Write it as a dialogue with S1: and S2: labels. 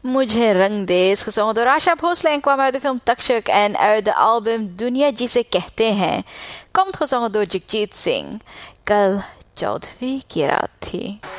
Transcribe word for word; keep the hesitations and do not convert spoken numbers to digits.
S1: Mujer rang de is gezongen door Asha Bhosle en kwam uit de film Takshak en uit de album Dunia जिसे कहते हैं, komt gezongen door Jagjit Singh. कल चौदहवीं की रात थी.